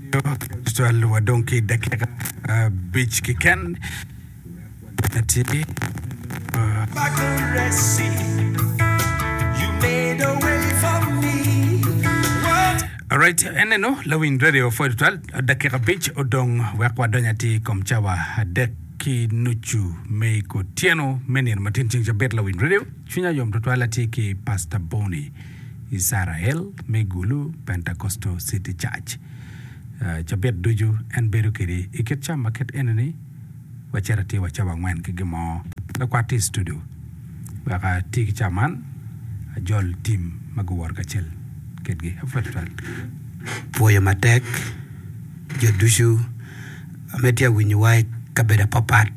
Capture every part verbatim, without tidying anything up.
Tual wadonki dakika beach kiken ati you made a way for me. Alright, eneno lawin radio for twelve dakika beach odong wakwa donyati komchawa deki nuchu meiko tieno menir matinching jabet lawin radio chunya yom twala tiki Pastor Boni Israel Megulu Pentecostal City Church. Uh, jabet duju en beru kiri iket cha market eneni wacharati wachawa ngwen kigimo la kwati studio waka tiki chaman jol team maguwar kachel ketgi afatal poyo matek jo duju ametia winyuwai kabeda papat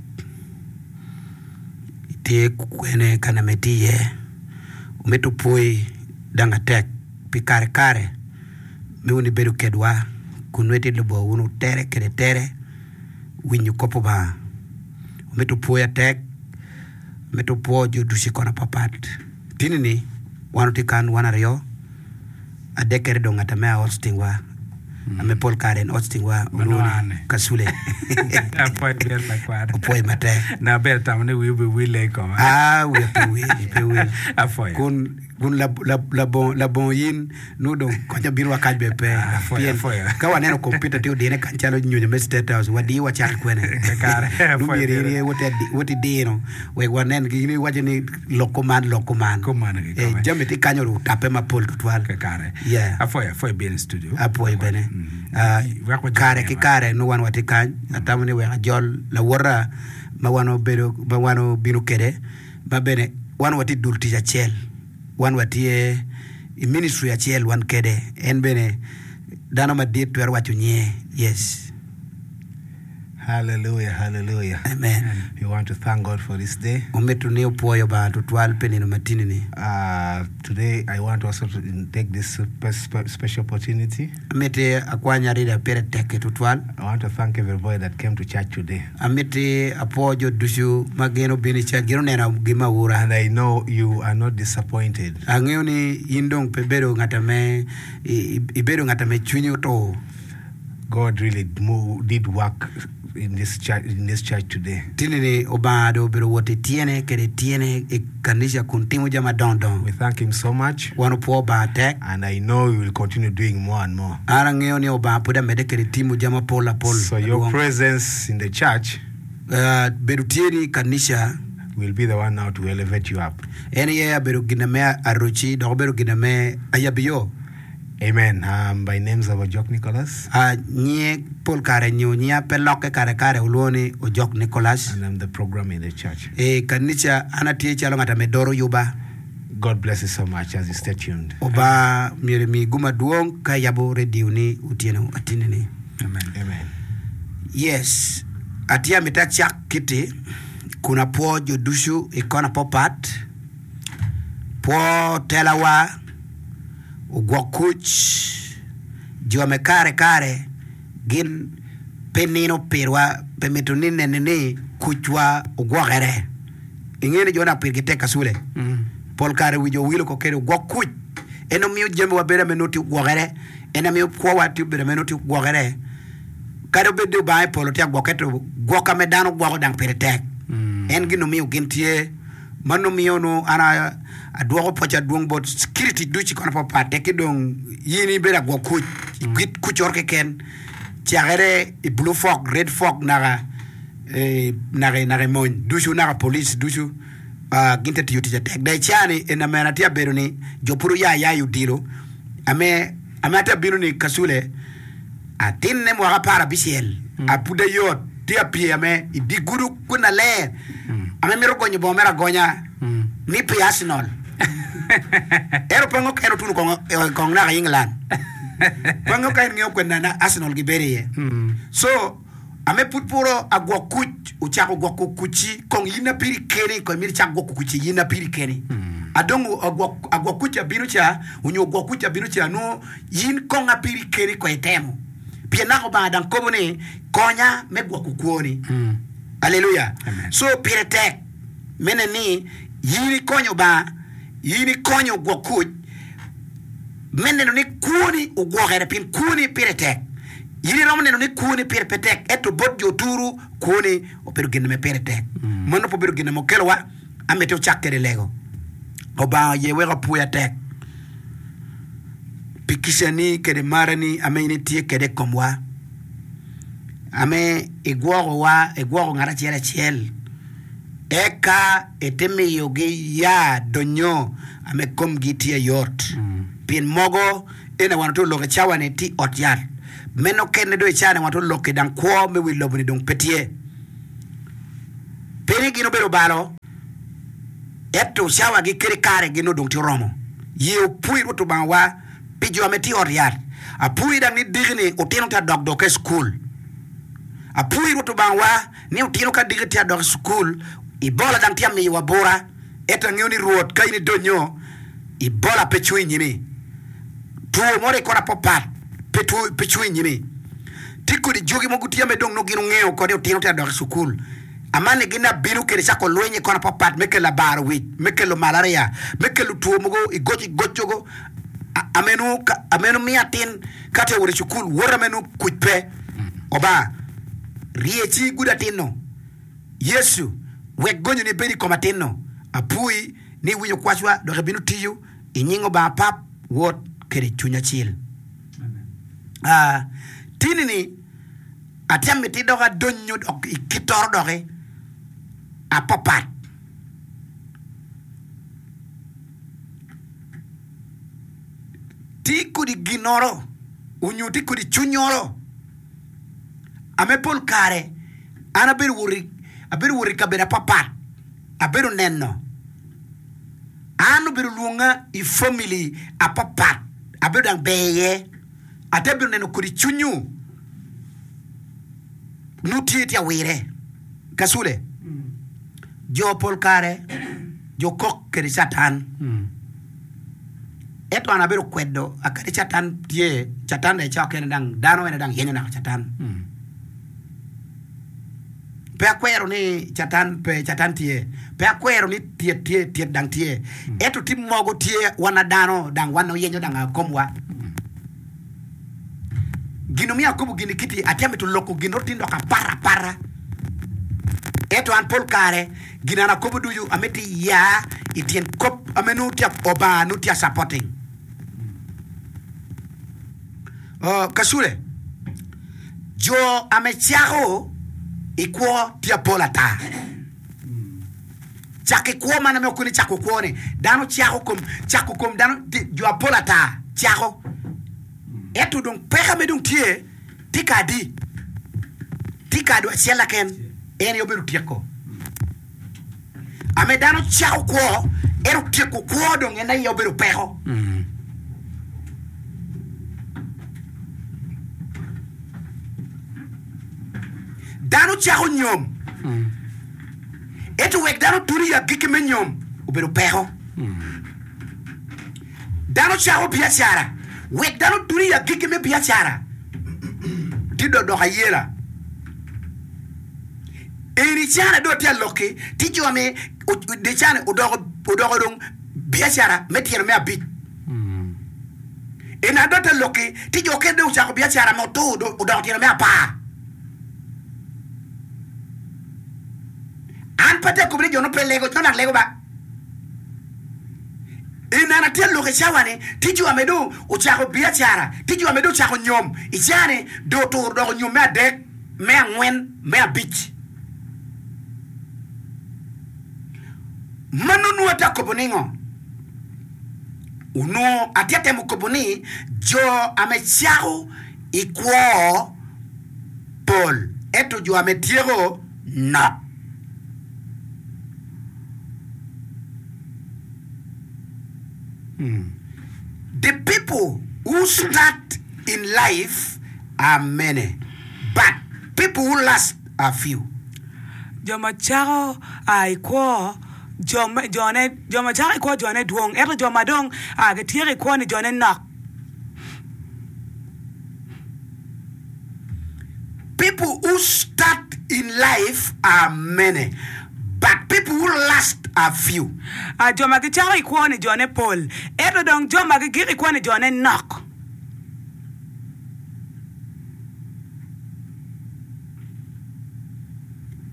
te kwene kana metie umetu poi danga tek pikare kare miuni beru kedwa kunwete lebo unu tere kere tere winyu kopo ba umetu poya tek umetu po jo dushi kona papat tini ni wanu tikan wana rio adekere donga tamea ostingwa mm. ame pol karen ostingwa ununi kasule apoy bel makwad apoy mate na bel tamne we we we le ko ah we we we we apoy kun kun la la la bon la bon yin no don ko jabir wa kaj bepe apoy apoy ka waneno computer te odine kan chalo nyunyo me state house wadi wa chal kwene kare apoy ri wote wote dino we wanen gini wajeni lokoman lokoman koman e jamiti kanyo tape ma pol tutwal kare yeah apoy apoy ben studio apoy bene ah kare ki kare no wan wati kan atamne we jol la wora ma wano bedo ma wano binu kede ba bene wan wati dulti ja chel wan wati e ministry ya chel wan kede en bene dano ma dit wer wachu nye yes. Hallelujah, hallelujah. Amen. We want to thank God for this day. Umetu ni upoyo ba tutwal penino matini ni. Uh, today I want also to take this spe- special opportunity. Amete akwanya rida pere teke tutwal. I want to thank everybody that came to church today. Amete apojo dushu mageno binicha gino nena gima ura. And I know you are not disappointed. Angeo ni indong pebero ngatame ibero ngatame chunyo to. God really did work in this church in this church today. Tinini obado bero wote tiene kede tiene e kanisha kuntimu jama dondon. We thank him so much. Wanu po ba tek. And I know you will continue doing more and more. Arangeo ni oba puda mede kede timu jama pola pol. So your presence in the church uh, beru tieni kanisha will be the one now to elevate you up. Eni ya beru giname aruchi do beru giname ayabiyo. Amen. Um, by name's of Ojok Nicholas. Ah, nye Paul kare nyo nya peloke kare kare uloni Ojok Nicholas. And I'm the program in the church. E kanicha anatie chalo ngata medoro yuba. God bless you so much as you stay tuned. Oba mire mi guma duong ka yabo radio ni utieno atine ni. Amen. Amen. Yes. Atia mitachak kiti kuna po jodushu ikona popat. Po telawa ugwakuch jua me kare kare gin penino pirwa pemetunine nini kuchwa ugwagere ingene jona pirgite kasule mm. Pol kare wijo wilo kokere ugwakuch eno miyo jembe wabere menoti ugwagere ena miyo kwa wati ubere menoti ugwagere kare ubede ubae polo tia gwaketo gwaka medano gwago dang piritek mm. En gino miyo gintie manu miyo no ana adwogo pocha duong bot security duchi kona papa teke dong yini bera gwa kuch git kuchorke ken tiagere i blue fog red fog naga eh naga naga mon duchu naga police duchu uh, ginte tiyuti tek dai chani ena mena tia beruni jopuru ya ya yudiro ame amata biruni kasule atinne mo para bisiel mm. Apude yot tia pie ame idiguru kuna le mm. Ame miro gonyo bomera gonya mm. Ni pi Arsenal ero pango kero tunu kong kong na England pango kain ngeo kwenda na Arsenal gibere mm. So ame putpuro agwa kuch uchako gwa kukuchi kong yina piri keni ko miri chako gwa kukuchi yina piri keni mm. Adongo agwa agwa kucha binucha unyo gwa kucha binucha no yin kong apiri keni ko etemo pia nako ba dan kobone konya me gwa kukuoni mm. Hallelujah. Amen. So pire tek mene ni yini konyo ba yini konyo gwa kuch mene ni kuni ugwa gere pin kuni pire tek yiri rom neno ni kuni pir petek eto bot jo turu kuni o pero gene me peretek mono po pero gene mo kelwa amete o chakere lego o ba ye wega puya tek pikisani kede marani ame ni tie kede komwa ame igworo wa igworo ngara chiele chiel eka eteme yogi ya donyo ame kom gitie yort mm. pin mogo ena wanato loke chawane ti otyar meno kene do chane wanato loke dan kwa me wi lobuni don petie peni gino bero balo eto chawa gi kere kare gino don ti romo ye pui roto banwa pijo ame ti otyar a pui dan ni digni otino ta dog dog school a pui roto banwa ni otino ka digni ta dog school ibola dan ti ame wabora eta ngioni ruot kaini donyo ibola pechui nyimi tuo more kora popat petu pechui nyimi tikuri jogi mogutia medong no gino ngeo kode otino ta dog school amane gina biru kere sako lwenye kora popat mekela barwi mekelo malaria mekelo tuo mogo igoji gojogo amenu amenu miatin kate wori school wora menu kuipe oba riechi gudatino Yesu we gonyo ni bedi komatino apui ni winyo kwachwa do binu tiyu inyingo ba pap wot kere chunya chil ah uh, tini ni atiam ti do ga donyo do kitor do ge apopat ti kudi ginoro unyu ti kudi chunyoro ame pol kare ana ber wuri aber wuri kabera papat aberu nenno anu beru luonga I family a papat aberu dang beye ateberu neno kuri chunyu nutieti awire kasule mm. jo pol kare jo kok keri satan mm. eto anaberu kwedo akari satan tie satan de chao kene dang dano ene dang yene na satan mm. pe akwero ni chatan pe chatan tie pe akwero ni tie tie tie dang tie mm. eto tim mogo tie wana dano dang wana yenyo dang komwa mm. gino mi akobu gini kiti atiame to loko gino tindo ka para para eto an pol kare gina na kobu duju ameti ya itien kop amenu tia oba nu tia supporting oh kasule jo amechaho ikuo tia polata chake kuo mana me okuni chako kuone dano chako kom chako kom dano jo polata chako eto don peka me don tie tikadi tikadi wa siela ken ene yoberu tieko ame dano chako kuo ero tieko kuo don ena yoberu peko mm. dano chako nyom mm. eto wek dano turi ya gike me nyom uberu peko mm. dano chako biashara wek dano turi ya gike me biashara tido do hayela eri chana do tia loke tijo ame de chana odogo odogo dong biashara metier me abit mm. ena do tia loke tijo ke do chako biashara mo to do odogo tia me apa an pate ko bri jono pelego tona lego ba ina na tia loke chawane tijo ame do o chako biashara tijo ame do chako nyom ichane do to do nyom me adek me angwen me abit manunu ata koboningo uno atiate mukoboni jo amechao ikuo Paul eto jo ametiego na hmm. The people who start in life are many, but people who last are few. Jo machao aikuo Joma jone joma chari ko jone duong eto joma dong a ke tiere ko ni jone nak. People who start in life are many, but people who last are few. A joma ke chari ko ni jone Paul eto dong joma ke giri ko ni jone nak.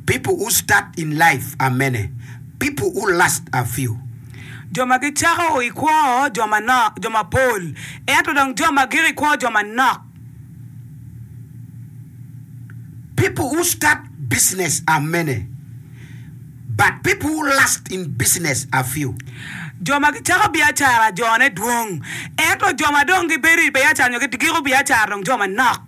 People who start in life are many. People who last are few. Joma gichako ikwo joma na joma pol. Eto dong joma giri kwo joma nok. People who start business are many. But people who last in business are few. Joma gichako biashara jone duong. Eto joma dong giberi biashara nyoke tigiro biashara dong joma nok.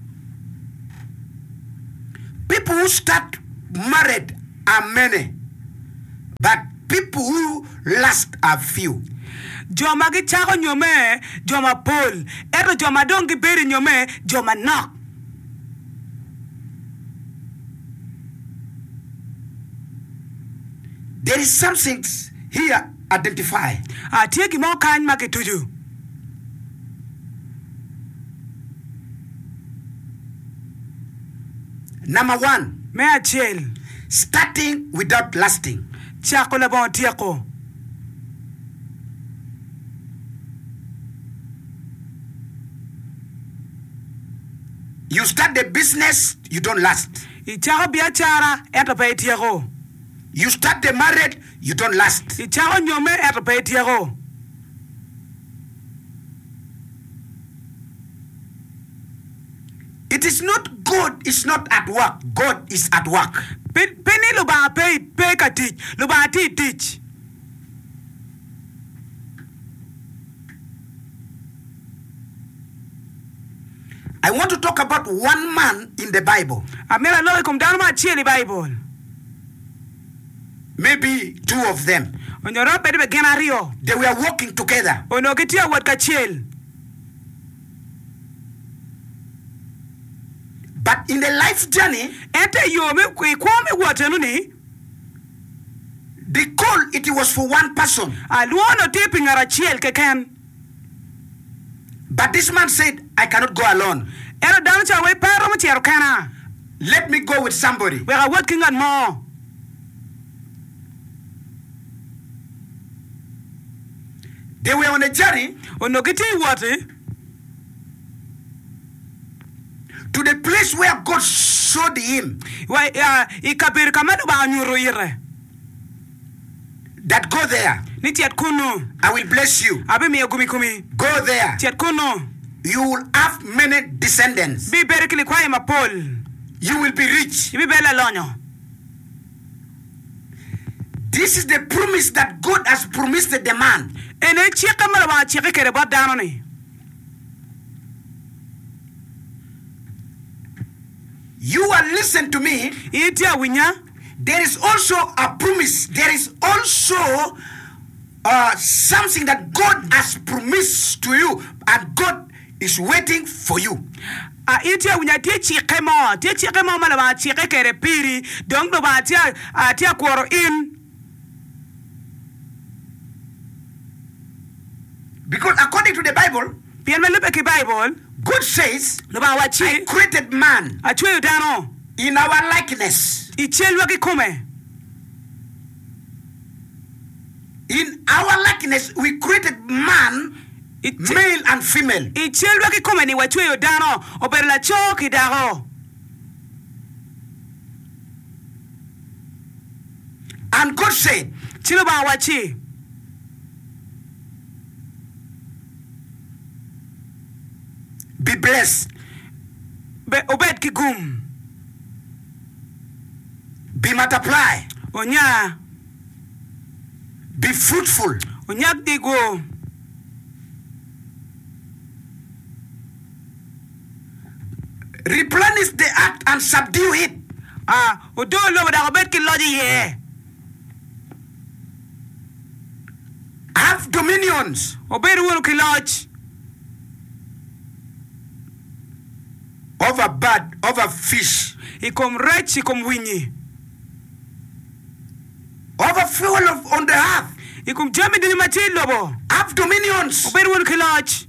People who start married are many. But people who last are few. Joma gichako nyome joma pol. Eto joma dong giberi nyome joma nok. There is something here identify. Ah, tiegi mo kan makituju. Number one, Me achiel. starting without lasting. Chako la bon tieko. You start the business, you don't last. Ichako biashara eto pa tieko. You start the marriage, you don't last. Ichako nyome eto pa tieko. It is not God is not at work. God is at work. Peni lo ba pay pay ka teach. Lo ba ti teach. I want to talk about one man in the Bible. Amela lo ikum dano ma chieli Bible. Maybe two of them. Onyoro pedi be gena rio. They were working together. Ono kitia wat ka chiel. But in the life journey, Ente yo me kwi kwome watenu ni. the call, it was for one person. Aluono tipi ngara chiel keken. But this man said, I cannot go alone. Ero dano cha we pero mo tiero kana. Let me go with somebody. We are working on more. They were on a journey Ono kiti wati. to the place where God showed him Wa ya ikapir kamano ba nyuro ire. that go there. Ni tiet kuno. I will bless you. Abi mi gumi kumi. Go there. Tiet kuno. You will have many descendants. Bi berikili kwa ima pol. You will be rich. Ibi bela lonyo. This is the promise that God has promised the man. Ene chika mala ba chika kere ba dano ni. You are listen to me. Itia winya. There is also a promise. There is also uh, something that God has promised to you, and God is waiting for you. A itia winya tie chika mo. Tie chika mo mala ba chika kere piri. Dong do ba tia a tia kworo in. Because according to the Bible, Pian me lupe ki Bible. God says, No ba I wachi. created man A chwe dano. in our likeness. Ichel waki kume. In our likeness, we created man, Ichel male and female. Ichel waki kume ni wachwe dano. Ober la choki daro. And God said, Chilo ba wachi. be blessed, Be obed ki gum. be multiply, Onya. be fruitful, Onyak digo. replenish the earth and subdue it. Ah, odo lo da obed ki lodi ye. Have dominions Obed wonu ki lodge. over bird, over fish, Ikom rech ikom winyi. over fuel of, on the earth. Ikom jami dini mati lobo. Have dominions. Obed wonu ki lodge.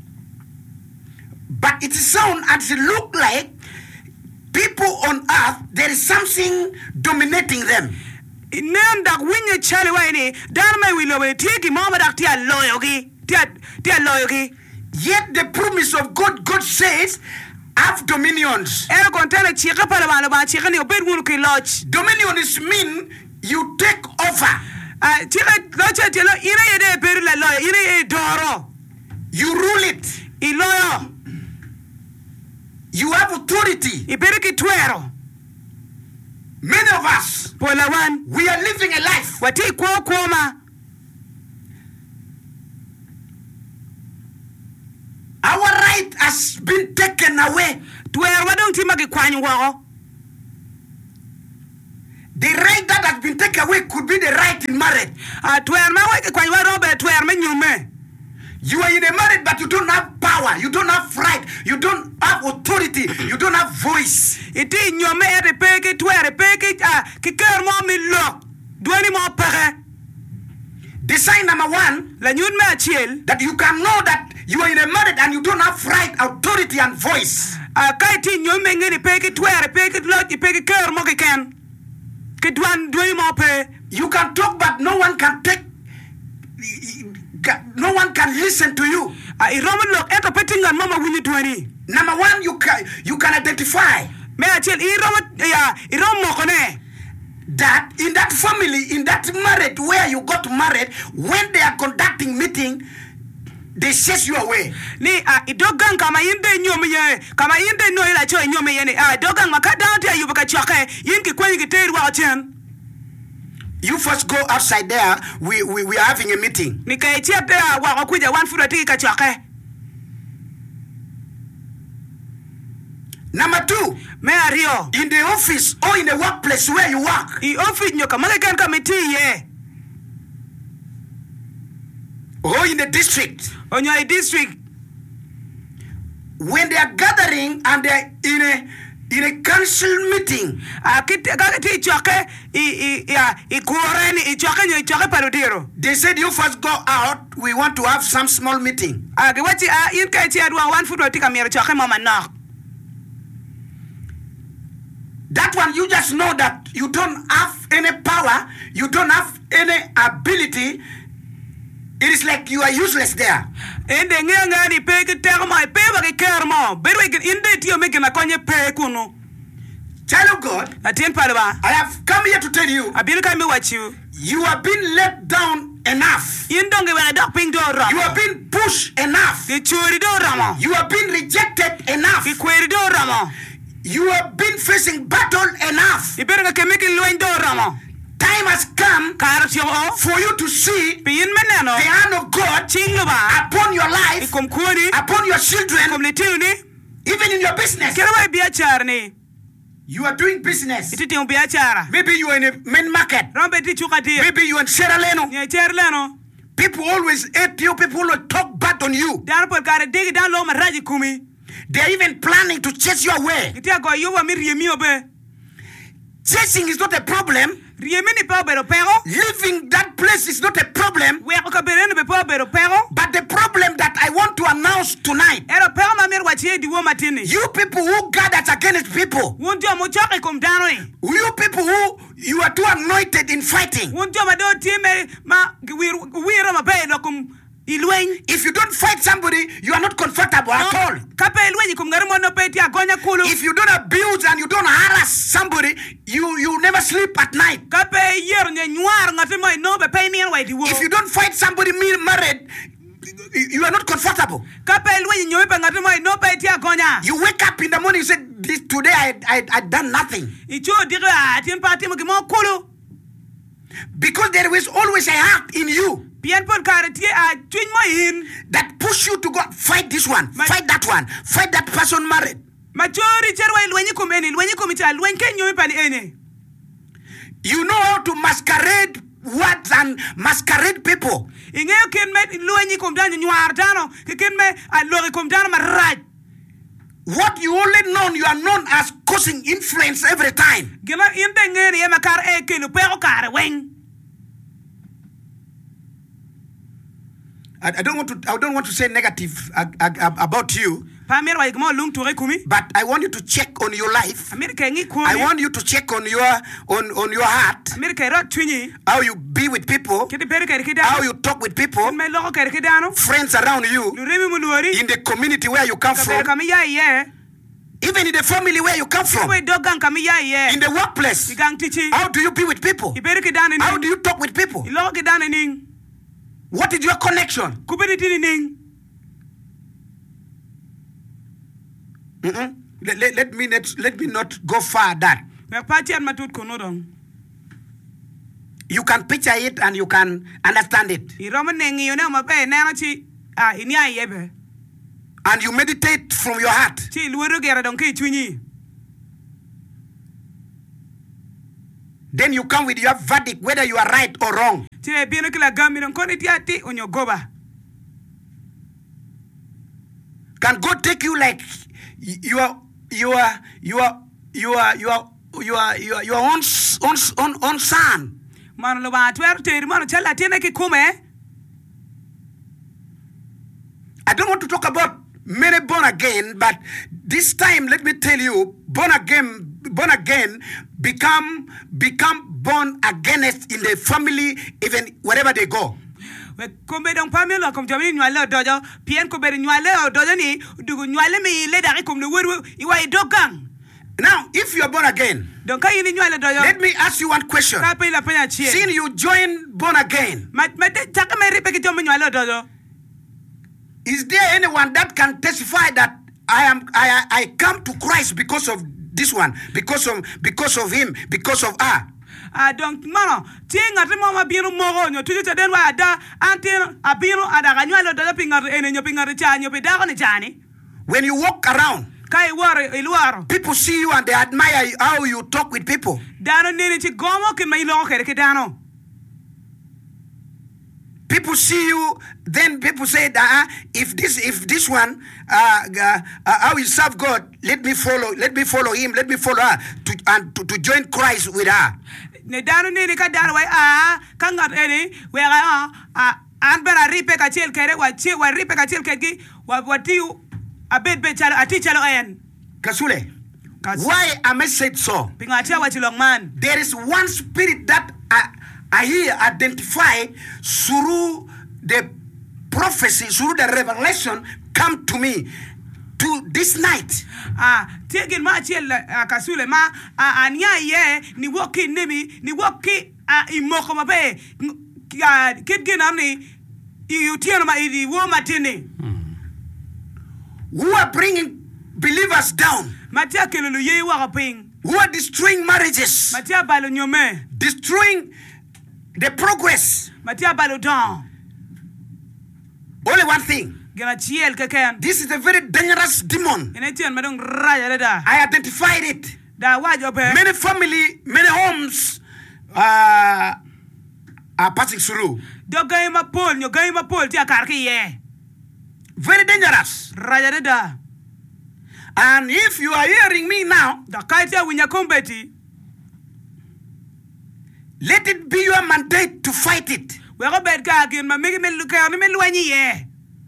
But it sound and it look like people on earth, there is something dominating them. Inem dak winyi chale wa ini. Dan me wi lobo. Tiki mama dak tia loyo ki. Tia, tia loyo ki. Yet the promise of God, God says, have dominions. Era kontena chika pala bana ba chika ni obed wunu ki lodge. Dominion is mean you take over. Ah, chika lodge telo ina yede beru la lo, ina yede doro. You rule it. Iloyo. You have authority. Iberu ki tuero. Many of us, Pola wan. we are living a life. Wati kwa kwoma. Our right has been taken away. Tuero wadong tima ki kwanyu wako. The right that has been taken away could be the right in marriage. Ah, tuero ma waki kwanyu wako be tuero me nyume. You are in a marriage, but you don't have power. You don't have right. You don't have authority. You don't have voice. Iti nyume ete peki tuero peki ah kiker mo mi lo. Duani mo peke. The sign number one, La nyun me achiel. that you can know that you are in a marriage and you don't have right, authority, and voice. Ah, kai ti nyume ngini peki tuero peki lo ti peki ker mo ki ken. Ki duan duani mo pe. You can talk, but no one can take. No one can listen to you. Ah, iromo lo eto petingan mama wini duani. Number one, you can you can identify Me achiel iromo ya iromo kone. that in that family, in that marriage where you got married, when they are conducting meeting, they chase you away. Ni ah idogang kama inde nyome ye kama inde no ila cho nyome ye ni ah dogang makadante ayuba ka choke yinki kwenye kiteri wa chen. You first go outside there. We we, we are having a meeting. Ni kai chia te wa kuja one foot ati ka choke. Number two, Me ario. in the office or in the workplace where you work, I office nyoka male kan committee ye. or in the district, Onyo i district. when they are gathering and they are in a in a council meeting, Ah kit ka ti choke i i ya i kuoreni i choke nyo choke paludiro. they said you first go out. We want to have some small meeting. Ah ke wachi ah in kai chia dua one foot ati ka miero choke mama knock. That one, you just know that you don't have any power, you don't have any ability. It is like you are useless there. Ende ngenga ni pe ki termo e pe ba ki kermo. Beru inde tio me na konye pe kuno. Child of God, Atien palwa. I have come here to tell you, Abil ka mi wachu. you have been let down enough. Indonge wena dok ping do ram. You have been pushed enough. Ki churi do ramo. You have been rejected enough. Ki kweri do ramo. You have been facing battle enough. Ibere ka kemiki lwen do ramo. Time has come Karo tio o. for you to see the Piyin meneno. hand of God Chinglo ba. upon your life, Ikom kuoni. upon your children, Ikom litiu ni. even in your business. Kero wa biachara ni. You are doing business. Ititi un biachara. Maybe you are in a main market. Rombe ti chuka ti. Maybe you are in Sierra Leone. Nye cher leno. People always hate you. People always talk bad on you. Dan por kare digi dan lo maraji kumi. They are even planning to chase you away. Itia go yuwa mi riemi obe. Chasing is not a problem. Riemi ni pe bero pero. Leaving that place is not a problem. We ko berene be pe bero pero. But the problem that I want to announce tonight, Ero pero ma mir wachi di wo matini. you people who gathered against people, Wunjo mo choke kum dano yi. you people who you are too anointed in fighting. Wunjo ma do time ma wir wir ma pe do kum ilwen. If you don't fight somebody, you are not comfortable at all. Ka pe ilwen kum garmo no pe ti agonya kulu. If you don't abuse and you don't harass somebody, you, you never sleep at night. Ka pe yer nye nyuar ngati mo no be pe ni wa di wo. If you don't fight somebody me- married, you are not comfortable. Ka pe ilwen nyo pe ngati mo no pe ti agonya. You wake up in the morning, you say, this, today I, I, I done nothing. Icho dire atin parti mo ki mo kulu. Because there is always a heart in you Pian por kare ti a twin mo in. that push you to go fight this one, My- fight that one, fight that person married. Machori cherwa ilwen kum eni ilwen kum ti alwen ke nyo pe ni eni. You know how to masquerade words and masquerade people. Ingeyo kin me ilwen kum dan nyuar dano. Ki kin me a lori kum dan ma raj. What you only known, you are known as causing influence every time. Gima inde ngeni ye makar e kinu pe o kare wen. I, I don't want to. I don't want to say negative uh, uh, about you, Pamir wa igmo lung ture kumi. but I want you to check on your life. Amir ke ngi kumi. I want you to check on your on on your heart, Amir ke rot twinyi. how you be with people, Kiti peri ke rikida. how you talk with people, Me logo ke rikida no. friends around you, Luremi mu luori. in the community where you come Ka peri from. kami ya ye. Even in the family where you come from, We dogang kami ya ye. in the workplace, Igang tichi. how do you be with people? Iberi ke dane How ning. do you talk with people? Ilo ke dane ning. What is your connection? Kubiri tini ning. Mm-mm. Let, let, let me not, let me not go far that. Mek pati an matut kono dong. You can picture it and you can understand it. Iroma nengi yone mabe nana chi ah ini ya yebe. And you meditate from your heart. Chi luweru gera dong ke chunyi. Then you come with your verdict whether you are right or wrong. Chi e bino kila gami dong koni tiati onyo goba. Can God take you like you are you are you are you are you are you are you are your own s- own s- own, own son? Mano lo ba twer teri mano chala tiene ki kume. I don't want to talk about many born again, but this time let me tell you, born again, born again, become become born against in the family, even wherever they go. We kumbe dong pamelo kom jamini nywale dojo pien ko beri nywale o dojo ni dugu nywale mi le dari kom le weru iwa idogang. Now, if you are born again, Dong ka yini nywale dojo. let me ask you one question. Ka pe la penya chie. Since you join born again, Ma ma de chaka me ripe ki jomo nywale dojo. is there anyone that can testify that I am I I come to Christ because of this one, because of because of him, because of her? Ah donc mano tinga timo ma bino mogo nyo tuju te den wa ada antino abino ada ga nywale dojo pingar ene nyo pingar chanyo pe dago ni chani. When you walk around, Kai war iluaro. people see you and they admire you- how you talk with people. Dano nini chi gomo kin ma ilo kere ke dano. People see you, then people say that uh, if this if this one uh, uh, uh, how he serve God, let me follow, let me follow him, let me follow her to and to, to join Christ with her. Ne dano nini ka dano wai ah kangat ene we ga ah an bera ripe ka chel kere wa chi wa ripe ka chel kegi wa watiu abet be chalo ati chalo en. Kasule, Kas- why am I said so? Pinga tia wa chilong man. There is one spirit that I, I hear identified through the prophecy, through the revelation, come to me to this night. Ah tegin ma chel ah, kasule ma ah, anya ye ni woki nemi ni woki ah, imoko mabe ah, kid ginani you tiano ma idi wo matini. Who are bringing believers down, Matia kelulu ye wa ping. who are destroying marriages, Matia balo nyome. destroying the progress. Matia balo don. Only one thing. Gena chiel keken. This is a very dangerous demon. Ene tian madong raya da. I identified it. Da wajo pe. Many family, many homes uh, are passing through. Do gay ma pol, nyo gay ma pol tia karki ye. Very dangerous. Raya da. And if you are hearing me now, Da kai tia winya kombeti. let it be your mandate to fight it. We go bed ka gin ma megi melu ka ni melu anyi ye.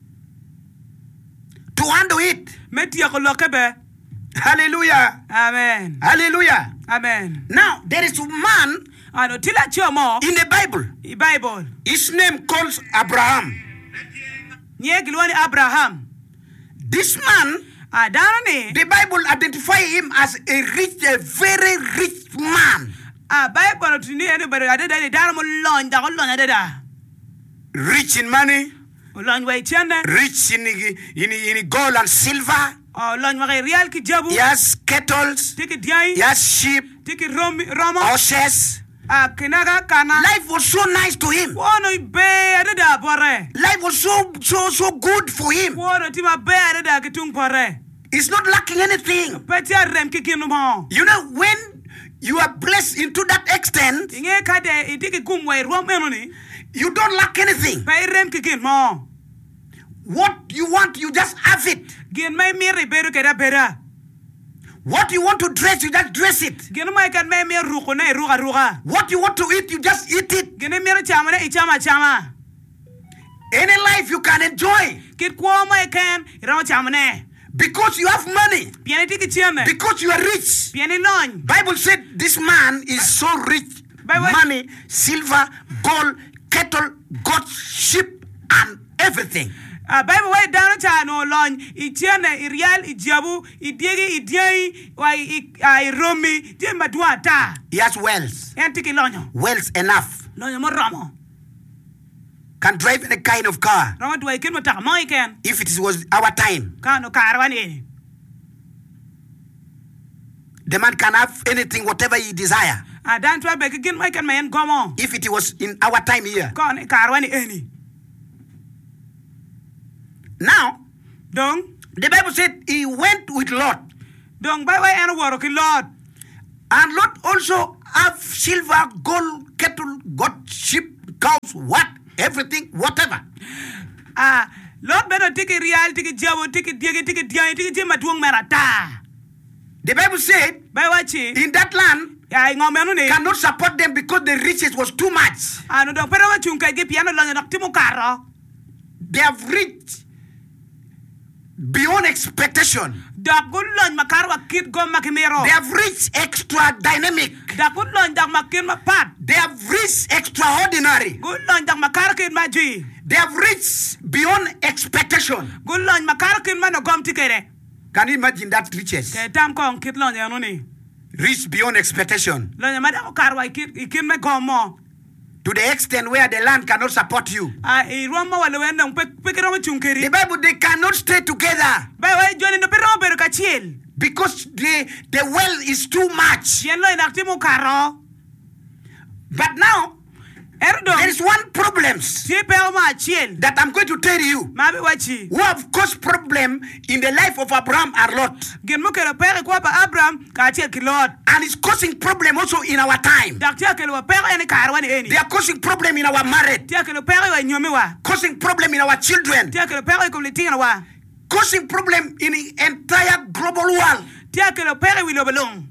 To handle it. Metia ko lokebe. Hallelujah. Amen. Hallelujah. Amen. Now, there is a man Ano tila chomo in the Bible. i Bible. His name calls Abraham. Nye gilwani Abraham. This man, Adano ni. the Bible identify him as a rich, a very rich man. Ah Bible tuni ene bere adeda ni dano mo lon da ko lon adeda. Rich in money, Lon wai chende. rich in, in, in gold and silver. Oh lon wa real ki jabu. He has cattle, Tiki diai. he has sheep, Tiki romi romo. horses. Ah kinaga kana. Life was so nice to him. Wono be adeda pore. Life was so, so, so good for him. Wono tima be adeda kitung pore. He's not lacking anything. Petia rem kikinu mo. You know, when you are blessed into that extent, Inge kade itiki kumwe rom enoni. you don't lack anything. Pe rem kikin mo. What you want, you just have it. Gin mai miri beru keda bera. What you want to dress, you just dress it. Gin mai kan mai mir ruko na ruga ruga. What you want to eat, you just eat it. Gin mir chama na ichama chama. Any life you can enjoy Kit kwa mai kan iraw chama na. because you have money, Piani tiki chiane. because you are rich. Piani lon. Bible said this man is so rich. Bible- Money, silver, gold, cattle, goats, sheep, and everything. a bible way down cha no lon I tiene I real I jabu I diegi I diei wa I romi je madua ta He has wells. entiki lonyo Wells enough. lonyo mo romo Can drive any kind of car. romo dwa ikin mo ta mo iken If it was our time, ka no karwani the man can have anything, whatever he desire. a dan twa be kin mo iken men gomo If it was in our time here. ka ne karwani eni Now, dong the Bible said he went with Lot. dong bai wai en woro ki lot And Lot also have silver, gold, cattle, goat, sheep, cows, what, everything, whatever. a lot bedo tiki real tiki jabu tiki diegi tiki diei tiki je maduong merata The Bible said bai wachi in that land ya ngomenu ni cannot support them because the riches was too much. anu dong pero wa chung kai ge piano lonyo nok timu karo They have reached beyond expectation. dak gun lon makar wa kit go makimero They have reached extra dynamic. dak gun lon dak makin mapat They have reached extraordinary. gun lon dak makar kin maji They have reached beyond expectation. gun lon makar kin mano gom tikere Can you imagine that riches? ke tam kong kit lon yanu ni Reached beyond expectation. lon ma dak kar wa kit ikin me gomo To the extent where the land cannot support you. a i romo wala wen dong pe pe ro chung keri The Bible, they cannot stay together bai wai joni no pero pero ka chiel because the, the well is too much. yen lo nak timu karo But now, er dong there is one problem ti pe ma chiel that I'm going to tell you ma bi wachi who have caused problem in the life of Abraham and Lot. gen mo kero pere kwa pa abraham ka chiel ki lot And it's causing problem also in our time. dak ti akelo pere en karwani eni They are causing problem in our marriage, ti akelo pere wa nyomi wa causing problem in our children, ti akelo pere ko litina wa causing problem in the entire global world. ti akelo pere wi lobelong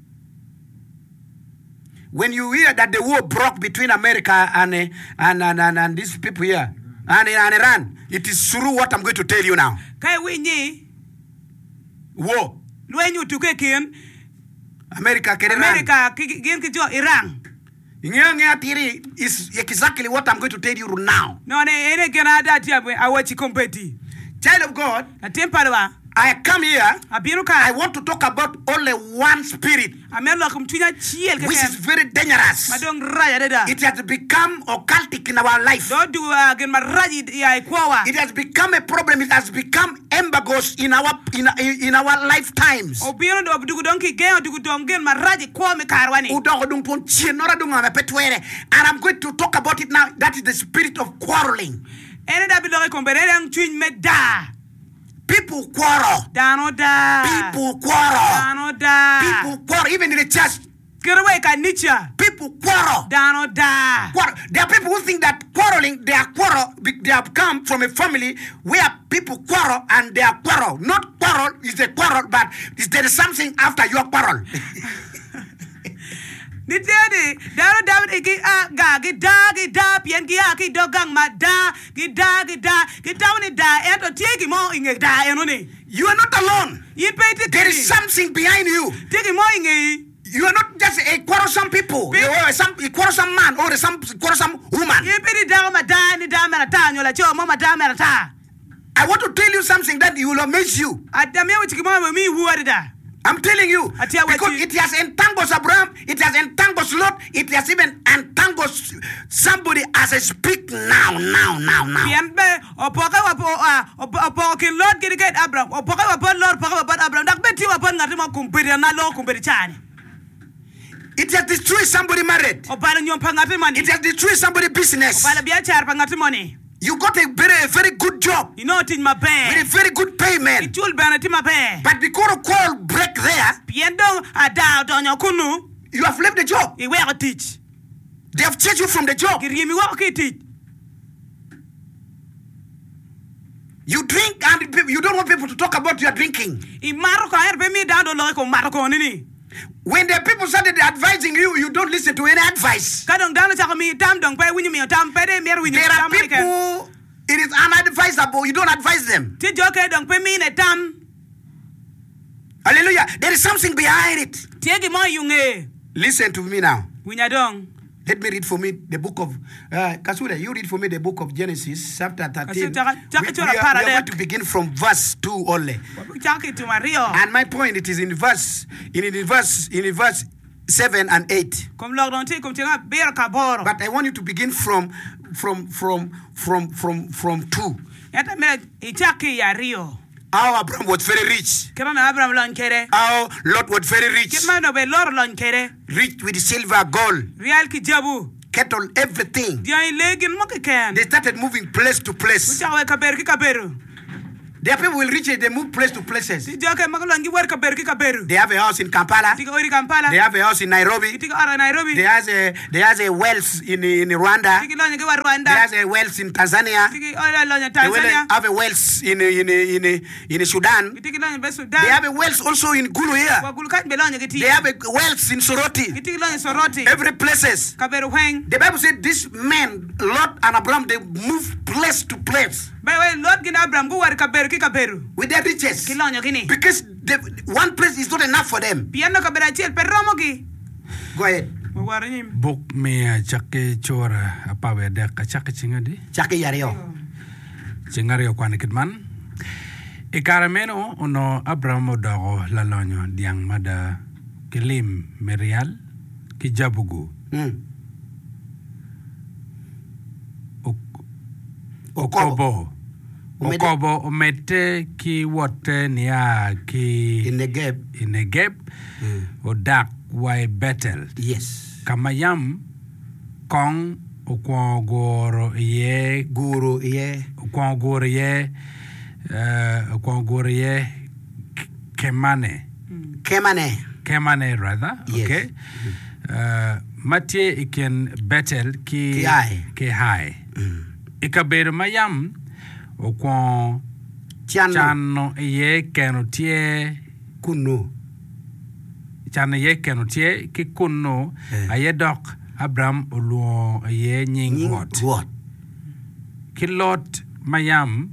When you hear that the war broke between America and, uh, and, and, and, and these people here, and, and Iran, it is through what I'm going to tell you now. kai wi ni War. lwenyu tuke kin America, can Iran. america ki- gen ki jo iran Nge- nge atiri is exactly what I'm going to tell you now. no ne ene gena da ti abu awachi kompeti Child of God, na tempalwa I come here. abinu I ka want to talk about only one spirit, amelo kum tunya chiel ke which is ken very dangerous. madong raya deda It has become occultic in our life. do du uh, gen maraji ya ikwawa It has become a problem. It has become embargoes in our in, in our lifetimes. obino do dugu donki gen dugu dong gen maraji kwa me karwani Udogo dung pon chie nora dung ame petwere. And I'm going to talk about it now. That is the spirit of quarreling. ene da bilo ko berere ang twin me da People quarrel. dano da People quarrel. dano da People quarrel. Even in the church, kerwe ka nicha people quarrel. dano da Quarrel. There are people who think that quarreling, they are quarrel, they have come from a family where people quarrel and they are quarrel. Not quarrel is a quarrel, but is there is something after your quarrel. ni tedi dano david iki a ga gi da gi da pien gi a ki dogang ma da gi da gi da gi tawni da ento tiegi mo inge da eno ni You are not alone. yin pe ti There is something behind you. tiegi mo inge You are not just a quarrelsome people, Be- or some a quarrelsome man, or some quarrelsome woman. yin pe di da ma da ni da mera ta nyola cho mo ma da mera ta I want to tell you something that will amaze you. adame wo chiki mo mi huwa da I'm telling you, Atia because wati- it has entangled Abraham, it has entangled Lot, it has even entangled somebody as I speak now, now, now, now. pien be opoka wa po opoka kin lord gi get abraham opoka wa po lord opoka wa po abraham dak beti wa po ngati mo kumpiri na lo kumpiri chani It has destroyed somebody married. opala nyom pa ngati mani It has destroyed somebody business. opala bia char pa ngati mani You got a very, a very good job you know tin ma with a be very good payment, itul bana ti ma be but because of quarrel break there, pien dong ada do nyo kunu you have left the job. i we ko teach They have chased you from the job. gi rimi wo ki teach You drink and pe- you don't want people to talk about your drinking. i maro ko er be mi da do lo ko maro ko ni When the people started advising you, you don't listen to any advice. kadong dano cha ko mi tam dong pe winyu mi tam pe de mer winyu There are tam ke people, it is unadvisable. You don't advise them. ti jo ke dong pe mi ne tam Hallelujah. There is something behind it. tiegi mo yunge Listen to me now. winya dong Let me read for me the book of uh, Kasule. You read for me the book of Genesis, chapter thirteen. Kasi, We, we, are, we are going to begin from verse two only. Chaki tu Mario. And my point, it is in verse, in, in verse, in verse seven and eight. Kom log don ti kom tinga ber ka boro. But I want you to begin from, from, from, from, from, from two. Yata me ichaki ya Rio. How Abraham was very rich. Kema me Abraham lon kere. How Lot was very rich. Kema no be lor lon kere. Rich with silver, gold, Real ki jabu. cattle, everything. Dia legin mo ke ken. They started moving place to place. Ucha we ka ber ki ka beru. Their people will reach it, they move place to places. Dia ke magalon gi wer ka ber ki ka beru. They have a house in Kampala. Tiga ori Kampala. They have a house in Nairobi. Tiga ora Nairobi. They has a they has a wells in in Rwanda. Tiga lon gi wer They Rwanda. has a wells in Tanzania. Tiga ora lon They will Tanzania. have a wells in in in in, in Sudan. Tiga lon be Sudan. They have a wells also in Gulu here. Wa gulukat be lon gi ti. They have a wells in Soroti. Tiga lon Soroti. Every places. Ka beru hweng. The Bible said this men, Lot and Abraham, they move place to place Be we Lord gi Abraham go wer ka beru ki ka beru. with their riches. Ki lon gi ni. Because the, one place is not enough for them. Piano ka bera chiel per romo gi. Go ahead. Mo war nyim. Book me a chake chora apawe dek a chake chingadi. Chake yario. Chingario kwane kitman. Ikarameno uno Abraham odago lalonyo diang mada kilim merial kijabugu. Mm. Okobo. Umede- Okobo umete ki wote niya ki In the gap. inegeb Mm. odak wai betel. Yes. Kamayam kong okwongoro ye Guru, yeah. okwongoro ye uh, okwongoro ye k- kemane Kemane. kemane rather Yes. okay uh, matie iken betel ki Ki hai. ki hai Mm. ikabedo mayam okwong Chano. chano ye keno tie Kunu. chano ye keno tie ki kunno Eh. aye dok Abraham uluo ye nying Nying hot What? ki lot mayam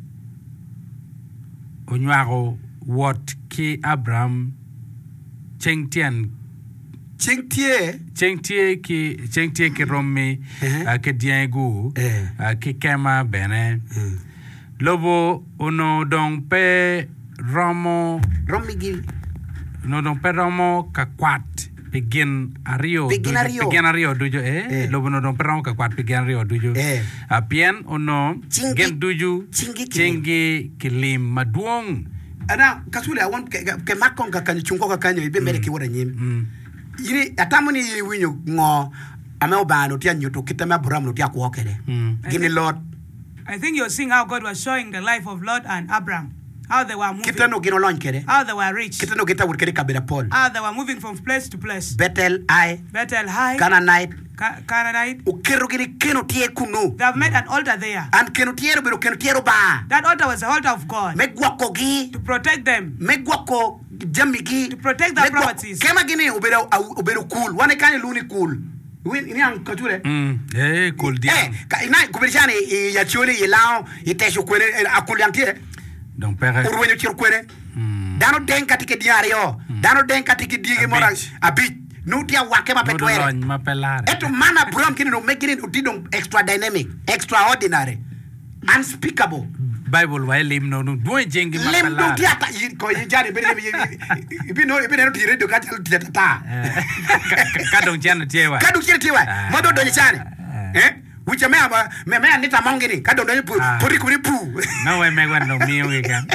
onywago wot ki Abraham cheng tien Ching tie. cheng tie ki cheng tie ki romi Eh. uh, ki diengu Eh. uh, ki kema bene Mm. lobo uno dong pe romo Romigi. no dong pe romo ka kwat pigin ario Pigin dujo- ario. pigin ario dujo eh, Eh. lobo no dong pe romo ka kwat pigin ario dujo Eh. apien uno Chingi- gen duju chingi kilim. chingi kilim maduong Ana kasule I want ke ke makon ka kanyo chungo ka kanyo ibe mere ki wora nyim. mm. Yini atamuni yi winyo ngo ame obano tia nyoto kitame Abraham no tia ko kere. Mm. Give me Lord. I think you're seeing how God was showing the life of Lot and Abraham. How they were moving. Kita no gino launch kere. How they were rich. Kita no kita wur kere kabira Paul. How they were moving from place to place. Bethel I Bethel High. Canaanite Ca- Canaanite. o kero gini keno tie kunu. They have made an altar there. And keno tiero biro keno tiero ba. That altar was the altar of God. Megwako gi. To protect them. Megwako jamigi. To protect their Megwako- properties. Kema gini ubero ubero cool. Wane kani luni cool. Win ini ang kature. Mm. Eh, cool Eh, diang. ka ina kubirishani ya chioli yelao itesho kwene akuli antire. Donc père Urwenyo chiro kwene. mm. Dano den katike diare yo. Dano den katike diege Abit. mora. Abit. Nutia wake ma no do petwere. logn ma pelare. Eto mana Abraham kini no make it no extra dynamic, extraordinary, unspeakable. Bible wa lim no no do jengi ma Lim no pelare. tiata ko yijari be ibi no ibi no tire do katal tiata ta. Ka dong chen tiewa. Kadu kiri tiwa. Ah. Modo do nyane. Eh? Wicha me aba me me anita mongini. Kadu do pu Ah. puri kuri pu. No we me wan no mi we kan.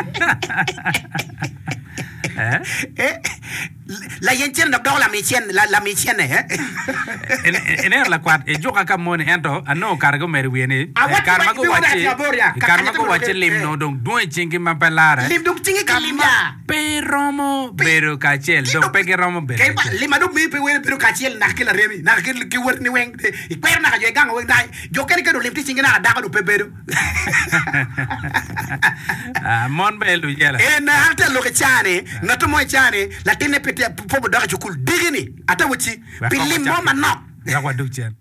Eh? Eh? La yenchen do la michen la la michen eh. En en la kwat e joka ka mon ento ano kargo mer wiene. Ah, what Karma you ko want wache. to aboria? Karma ko Kakanya wache to- lim eh. no dong do jengi ma pelare. Lim dum tingi kalimya. Pe romo pero kachel dong pe ke romo Kay pero. ba lima do mi pe wen pero kachiel na kila remi na kila ki wer ni wen i per na ka gang wen dai jo ken ke do limti singa na da ka do pe bedo Ah mon be lu jela. e na alta lo ke chane na to mo chane la tene pete po bo da ka chukul digini ata wuci pilim mo man no Ya kwa duk chen.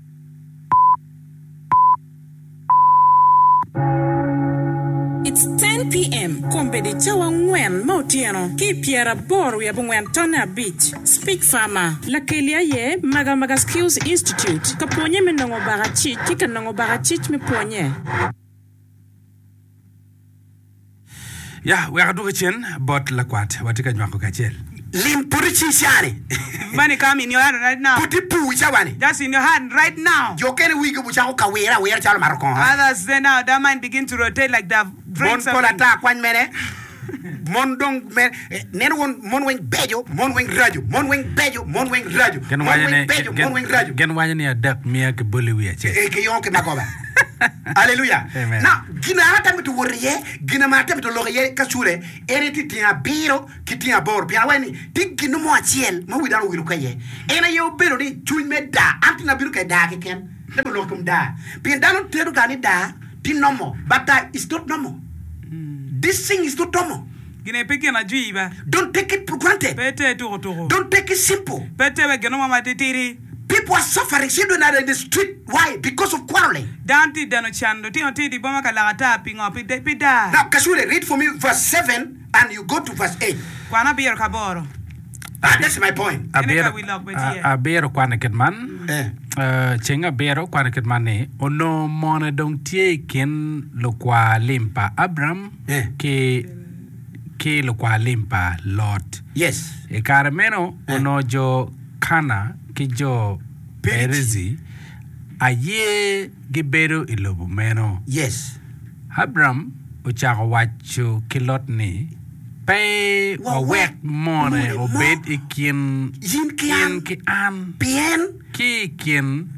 It's ten ten p.m. Kombedi chawa ngwen mautieno. Ki piera boru ya bungwen tona beach. Speak Farmer. La kelia ye maga maga skills institute. Kaponye menongo bagachi. Kika nongo bagachi me ponye. Ya, we are doing chen but la kwat. Watika nyako kachel. Lim purichi shani. Money come in your hand right now. Puti pu chawani. That's in your hand right now. Yo kene wigi buchako kawera wera chalo marokon. Others then now that mind begin to rotate like that. Mon pola ta kwan mene. Mon dong men nen won mon weng bejo, mon weng radio, mon weng bejo, mon weng radio. Gen Mon wanya weng bejo, mon weng radio. gen wanya ni adak mia ke boli wi ache. E ke yon ke makoba. Hallelujah. Amen. Now, gina hata mitu woriye, gina mata mitu loriye kasure, ene ti tia biro, ki tia bor. Pia wani, ti ginu mo achiel, ma widano wiru kaye. Ena yo biro ni chuin me da, anti na biru kay da ke ken. Lebo lokum da. Pia dano teru gani da, ti nomo. But that is not normal. This thing is not normal. Gine peke na juiba. Don't take it for granted. Pete turo turo. Don't take it simple. Pete we geno mama titiri. People are suffering. Children are in the street. Why? Because of quarreling. Danti dano chando. Ti onti di boma kalagata pingo pide pida. Now, Kasule, read for me verse seven and you go to verse eight. Kwana bier kaboro. Ah, that's my point. Aber we log, but yeah. aber kwana ketman. Eh. Uh, chenga bero kwana ketman ne ono mona dong tie ken lo kwa limpa Abram Eh. ke ke lo kwa limpa Lot. Yes. E carmeno Eh. ono jo kana ki jo perezi aye gibero ilobo meno. Yes. Abram uchako wacho kilot ni pe Wa wawek wek mone mone obed mo. ikin Yin ki kin an. ki an Bien. ki kin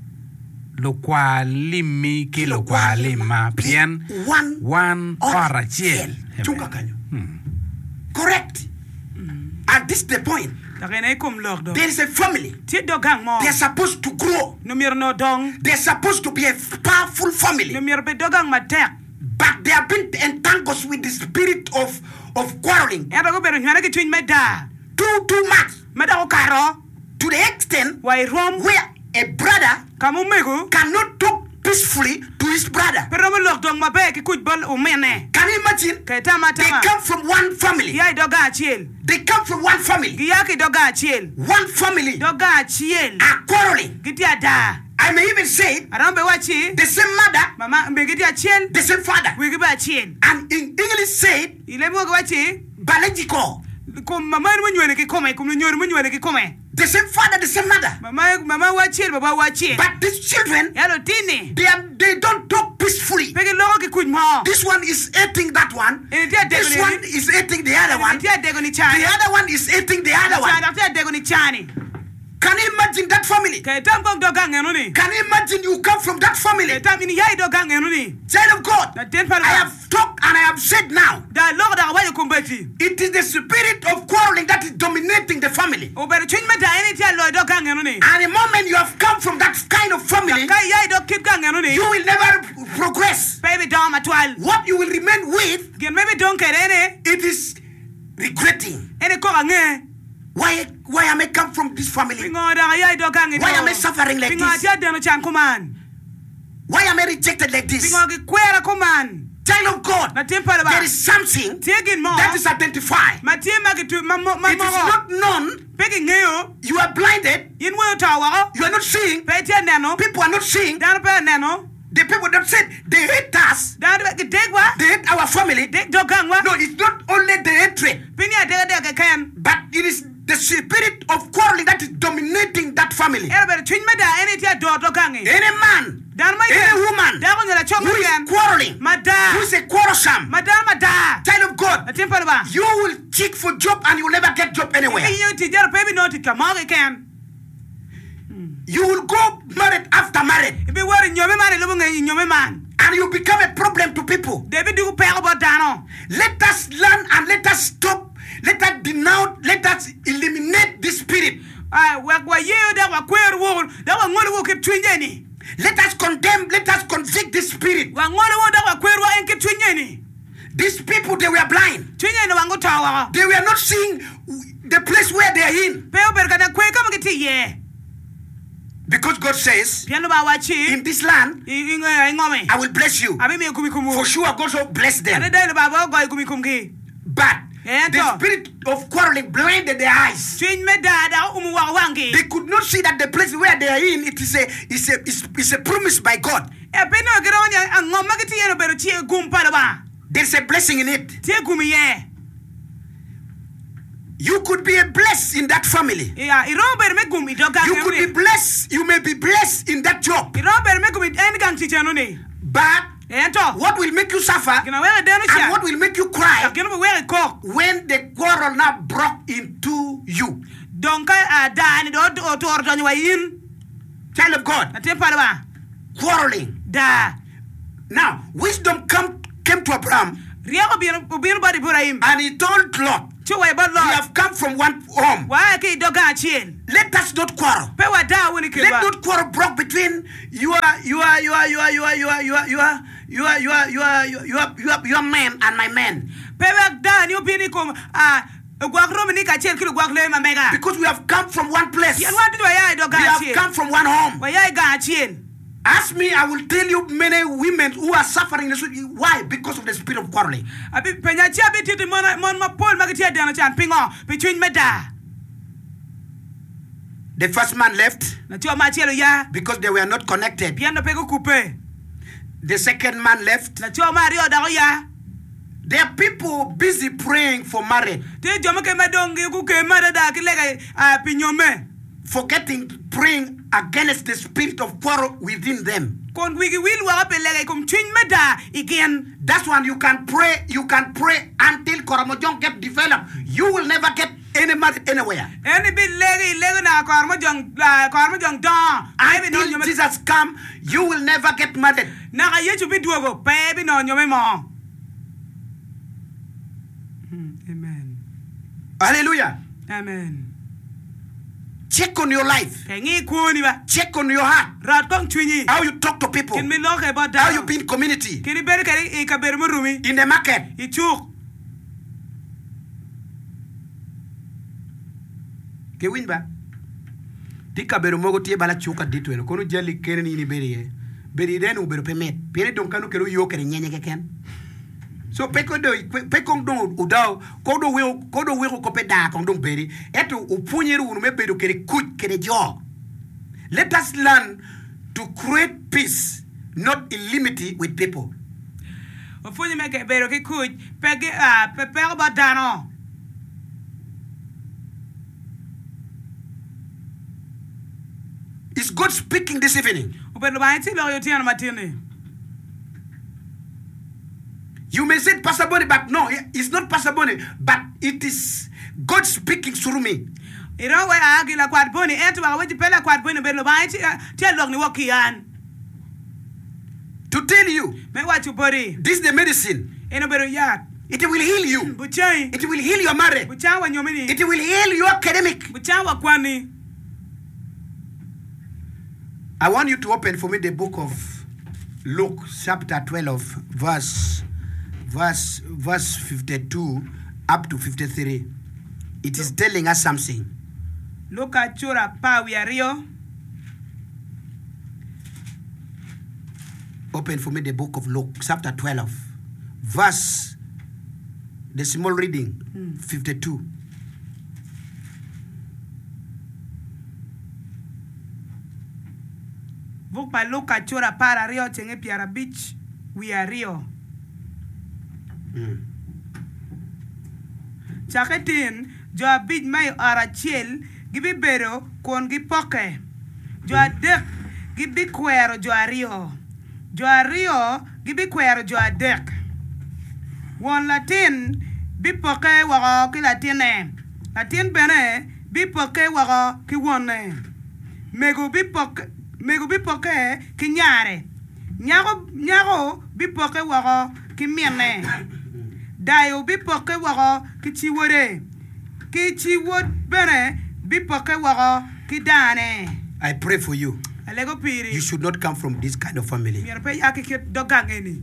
lo kwa limi ki lo kwa lima pien One. one ora chiel. Chunga kanyo. Correct. And this is the point. Takene kum log do. There is a family. Ti dogang mo. They are supposed to grow. Numir no dong. They are supposed to be a powerful family. Numir be dogang matek. But they have been entangled with the spirit of, of quarreling. Ero go beru nyana ki twin meda. Too, too much. Meda ko karo. To the extent Wai rom. where a brother Kamu megu. cannot talk peacefully to his brother. Pero mo log dong mabe ki kuj bol umene. Can you imagine? Kay tama They tama. come from one family. Yai doga chiel. They come from one family. Giyaki doga chiel. One family Doga chiel. are quarreling. Gitia da. I may even say Arambe wachi. the same mother, Mama mbe gitia chiel. the same father. Wigi ba chiel. And in English said Ile mo wachi. biological. Kum mama mo nywele ki kome. Kum nywele mo nywele ki kome. The same father, the same mother. Mama mama wachi baba wachi. But these children, Yalo tini. they are, they don't talk peacefully. Pegi logo ki kuj mo. This one is hating that one. Eh, dia This dego one ni- is hating the other one. Tia dego ni chani. The other one is hating the other one. Chani tia dego ni chani. Can you imagine that family? Kay tam kong dogang enu ni. Can you imagine you come from that family? Kay tam ini yai dogang enu ni. Child of God, Na ten pala. I have talked and I have said now, Da logo da wayo kumbeti. it is the spirit of quarreling that is dominating the family. O beru twin meda eni tia lo dogang enu ni. And the moment you have come from that kind of family, Kay yai do kip gang enu ni. you will never progress. Baby dom atwal. What you will remain with, Gen maybe don kerene. it is regretting. Ene ko nge. Why, why am I come from this family? Pingo da yai dogang enu. Why am I suffering like Pingo this? tia deno chan kuman. Why am I rejected like this? Pingo ki kwera kuman. Child of God, Na ten pala ba. there is something Tiegin mo. that is identified. Matie magitu mamo It is mamo. not known. Pegi ngeo. You are blinded. Yin wo tawa. You are not seeing. Pe tia neno. People are not seeing. Dan pe neno. The people that said they hate us, Dan pe degwa. they hate our family. Deg dogang wa. No, it's not only the hatred, Pini adega dega ken. but it is the spirit of quarreling that is dominating that family. Era beru twin meda eni tia do dogang e. Any man, Dan mai any woman Da ko nyala chong who is ken. quarreling, Mada. who is a quarrelsome Madam mada. child of God, Na ten pala ba. you will check for job and you will never get job anywhere. Eki yu ti jar baby no ti kamage ken. You will go married after married Ibi wari nyome man lubu ngi nyome man. and you become a problem to people. Debi du pego bo dano. Let us learn and let us stop. Let us denounce. Let us eliminate this spirit. Ai wa wa ye da wa kwer wo da wa ngol wo ke twinje ni. Let us condemn. Let us convict this spirit. Wa ngol wo da wa kwer wo en ke twinje ni. These people, they were blind. Twinje ni wangu tawa. They were not seeing the place where they are in. Pe o ber kana kwe kama ke ti ye. Because God says, piano ba wachi in this land, inga ngome I will bless you. abi me kumi kumu For sure, God also bless them. ade dai ba ba go kumi kumki But Yeah, the to. spirit of quarreling blinded their eyes. twin me da da umu wa wangi They could not see that the place where they are in, it is a, is a, is, is a promise by God. e peno gero nya ngoma giti yeno bero tie gumpa ba There's a blessing in it. tie gumi ye You could be a blessed in that family. ya iro bero me gumi doga You could be blessed. You may be blessed in that job. iro bero me gumi en gang ti chano ne But ento what will make you suffer kina wele denu and sia what will make you cry kina be wele ko when the quarrel now broke into you? donka a da ni do o tor do wa yin Child of God, ate pa ba quarreling. da Now, wisdom come, came to Abraham riya obin obin body Ibrahim and he told Lot, chu wa ba we lo have come from one home. wa ki doga chien Let us not quarrel. pe wa da woni ke Let ba not quarrel broke between you are you are you are you are you are you are you are you are you are you are you are you are you are your man and my man, pe wa da ni opini ko a gwak ro ni ka chien kilo gwak le ma mega because we have come from one place. yan wa di wa ya We doga have chien come from one home. wa ya ga chien Ask me, I will tell you many women who are suffering. this- Why? Because of the spirit of quarreling. abi penya chi abi titi mon mon ma pol ma giti adana chan pingo between meda The first man left na chi ma chielo ya because they were not connected. piano pe ko coupe The second man left. na chi ma rio da ya There are people busy praying for marriage, ti jomo ke madongi ku ke mara da ki lega a pinyome forgetting praying against the spirit of quarrel within them. kon wigi wil wa pe lega kom twin meda igen That's when you can pray, you can pray until Koramojong get developed. You will never get any married anywhere. eni bi lega lega na kor mo jong kor mo jong don ai bi no Until nyome Jesus come, you will never get married. na ka yechu bi duogo pe bi no nyome mo Hmm, amen Hallelujah. amen Check on your life. pengi kuni ba Check on your heart. rat kong twinyi How you talk to people. kin mi lo ke ba How da you be in community. kini ber kari i ka ber mo rumi In the market. i chuk Ke win ba? Tika bero mogo tie bala chuka ditu eno. Kono jali kene ni ni beri ye. Beri denu bero pemet. Pere don kanu kero yo kere nyenye ke ken. So peko do peko don udao kodo we kodo we ko pe da kon don beri. Eto upunyeru unu me bero kere kuj kere jo. Let us learn to create peace, not enmity with people. ofunyi me ke bero ki kuj pe ki a pe pe ba dano Is God speaking this evening? obedo ba ti lo yo tiano matini You may say Pastor Bonnie, but no, it's not Pastor Bonnie, but it is God speaking through me. iro we a gi la kwat boni etu ba we ti pela kwat boni bedo ba ti ti lok ni wokian To tell you, me wa tu bori this is the medicine. eno bedo ya It will heal you. buchai It will heal your marriage. bucha wa nyomini It will heal your academic. bucha wa kwani I want you to open for me the book of Luke, chapter twelve, verse, verse, verse fifty-two up to fifty-three. It is telling us something. luka chura pa wi ario Open for me the book of Luke, chapter twelve, verse, the small reading, fifty-two. vuk pa luka chura para ario tenge piara beach wi ario Mm. chaketin jo abij mai arachiel gibi bero kon gi poke jo adek gibi kwero jo ario jo ario gibi kwero jo adek won latin bi poke wako ki latine latin bene bi poke wako ki wone mego bi poke mego bi poke ki nyare nyago nyago bi poke wako ki miene dayo bi poke wako ki chiwore ki chiwot bene bi poke wako ki dane I pray for you. alego piri You should not come from this kind of family mier pe yake ki dogangeni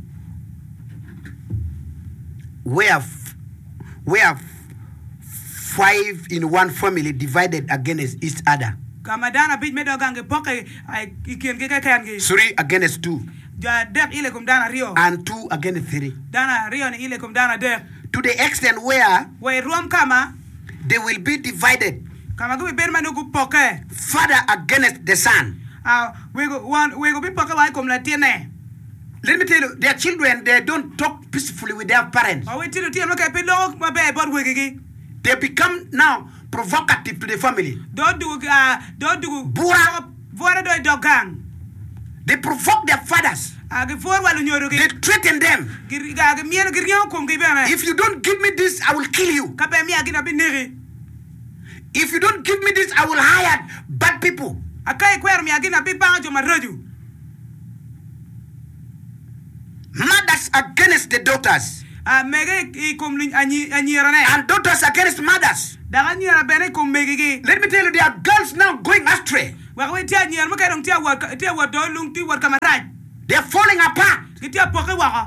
where f- where f- five in one family divided against each other. kama dana bit medo gange poke ay ikien ke kan ge Three against two. ja dek ile kum dana rio And two against three. dana rio ni ile kum dana dek To the extent where we rom kama they will be divided. kama go ber manu gu poke Father against the son. ah we go one we go bi poke wa kum la tiene Let me tell you, their children, they don't talk peacefully with their parents. o we tiro tiene mo ke pe lo ma be bor we gi They become now provocative to the family. do du ah do du Bura. vora do dogang They provoke their fathers. agi for walu nyoro They gi threaten them. gi ga gi mieno gi nyo kum gi be me If you don't give me this, I will kill you. ka be mi agi na bi niri If you don't give me this, I will hire bad people. akai kwer mi agi na bi pa jo maroju Mothers against the daughters. a mege i kum anyi anyira ne And daughters against mothers. daga nyira bene kum mege gi Let me tell you, there are girls now going astray. wa we tia nyira mo kedong tia wa tia wa do lung ti wa kamaraj They are falling apart. gi tia poke wa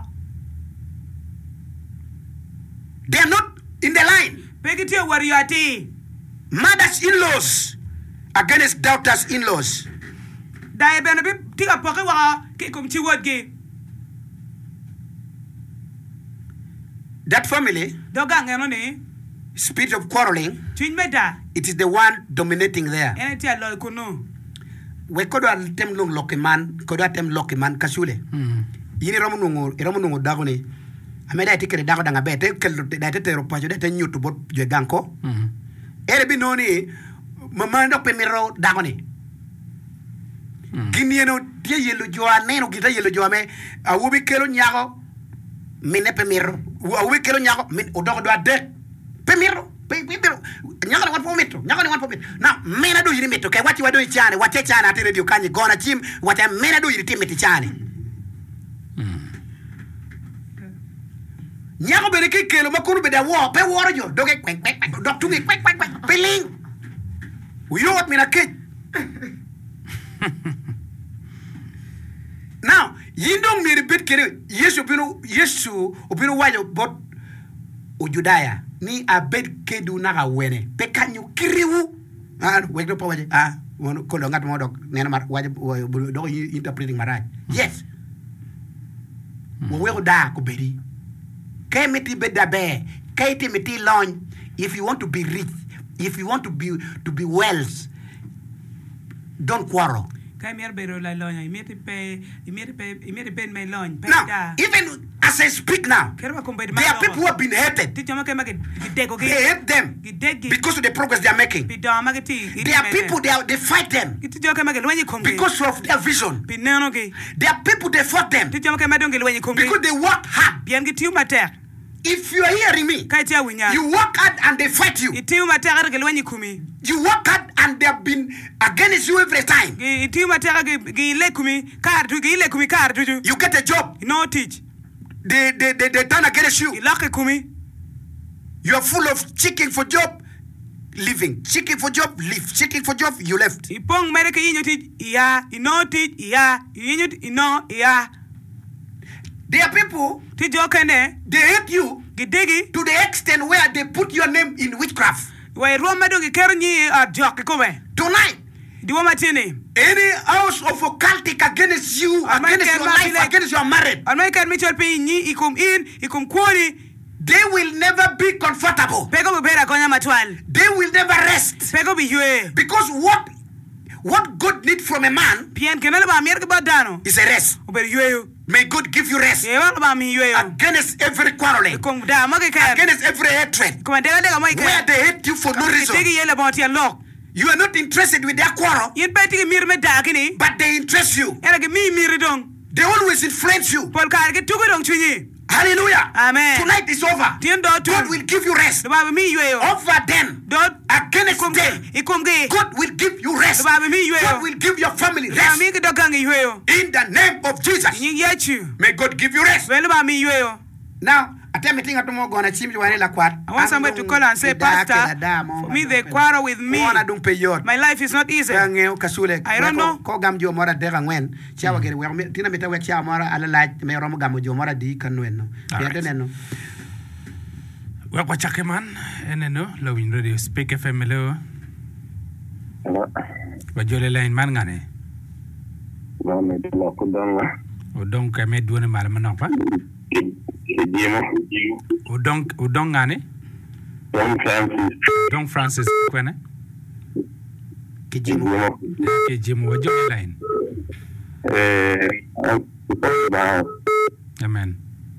They are not in the line. pe gi tia war yati Mothers in-laws against daughters in-laws. dai bene bi tiga poke wa ki kum ti wod gi That family, doga ngeno ni spirit of quarreling, tin meta it is the one dominating there. ene tia lo kuno We kodo atem long lokiman, kodo atem lokiman kasule. Yini romu nungu, romu nungu dagoni. Ameda itikere dago danga be te kel da te tero pajo da te nyutu bot je ganko. Ere bi noni mama ndo pe miro dagoni. Gini no tie yelu joa neno kita yelu joa me awubi kelo nyago mine pe miro. Awubi kelo nyago min odogo do ade pe miro. Pe pe nyago na wan po metro, nyago na wan po metro. Na mena do yiri metro ke wati wado chane, wate chane ati radio kanyi gona chim, wate mena do yiri timeti chane. Nyago bere ke kelo makuru be da wo pe woro jo doge kwek kwek kwek dok tungi kwek kwek kwek peling. Uyo wat mina ke. Now, yindo miri bit kere Yesu binu Yesu obinu wayo bot ujudaya ni abed kedu naga wene pe kanyu kiriwu ah wegdo pa waje ah wono ko do ngat mo dok nena mar waje do interpreting maraj yes wo wego da ko beri kay meti bedda be kay ti meti lawn if you want to be rich if you want to be to be wealth don't quarrel. kai mer bero la lonya imete pe imete pe imete pe me lony pe Now, da even as I speak now, kerwa kum be there are people who have been hated. ti jama ke ma ke dego They gi hate them gi degi because of the progress they are making. bi da ma ke ti There are people they, are, they fight them ti jama ke ma ke lwenyi kum gi because of their vision. bi neno gi There are people they fought them ti jama ke ma donge lwenyi kum gi because they work hard. bien gi tiu matek If you are hearing me, kai tia winya you work hard and they fight you. i tiu matek ge lwenyi kumi You work hard and they have been against you every time. gi tiu matek gi gi le kumi kar tu gi le kumi kar tu You get a job, no teach they, they, they, they turn against you. gi loke kumi You are full of seeking for job, leaving. Seeking for job, leave. Seeking for job, you left. i pong mere ke yinyo teach iya i no teach iya yinyo i no iya There are people, ti jo kene they hate you gi degi to the extent where they put your name in witchcraft. we roma do gi kero nyi a jok ko we Tonight, di wo matini any house of occultic against you, Am I against can your ma life, like- against your marriage, an mai kan mi chol pe nyi ikum in ikum kwori they will never be comfortable. pego bu bera konya matwal They will never rest. pego bi yue Because what what God needs from a man pien kenal ba mier ke badano is a rest. u ber yue May God give you rest e wa ba mi yue against every quarreling, kum da ma ke kan against every hatred, kum de de mai where kan they hate you for no reason. degi yele bon ti lok You are not interested with their quarrel, yin pe ti mir me da kini but they interest you. era ke mi mir dong They always influence you. pol kar ke tugu dong chunyi Hallelujah. Amen. Tonight is over. tien do tu God will give you rest. do ba mi yue Over them, do against ikum them, ikum ge God will give you rest. do ba mi yue God will give your family da rest. mi ke do gang yue In the name of Jesus. nyi yechu May God give you rest. wele ba mi yue Now, atemi tinga tumo gona chimji wane la kwat. I want somebody to call and say, Pastor, for me they quarrel with me. Wana dung pe yot. My life is not easy. Ngeo kasule. I don't know. Ko gam jo mora dega ngwen. Chawa gere wa tina meta wa chawa mora ala la me romo gam jo mora di kanwen no. Ya deneno. Wa kwa chakeman eneno Lowin Radio Speak F M lo. Hello. Wajole line man ngane. Ba me de la ko don la. O donc me duone mal ma non pa. Jimo. O donc o donc ngane. Don Francis. Donc Francis kwene. Ke jimo. Ke jimo wajole line. Eh, ba. Amen.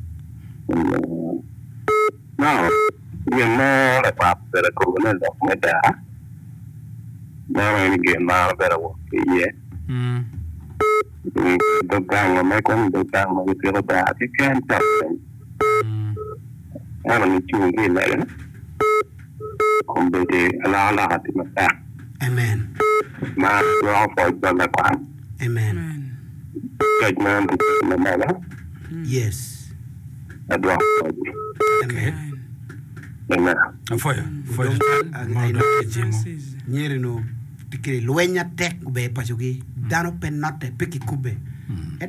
No. Io non le fa per come da come da. No, mi che ma per che Mm. Do gang ma con do gang ma che lo da che canta. Mm. Ah, non ci vuole che lei. Come de la la ti ma sta. Amen. Ma lo fa da qua. Amen. Che non ma ma la. Yes. Adwa. Amen. Amen. Afoya. Foya. Ai no Ke jimo. nyeri no tikiri luenya tek ube pasuki dano pen note peki kube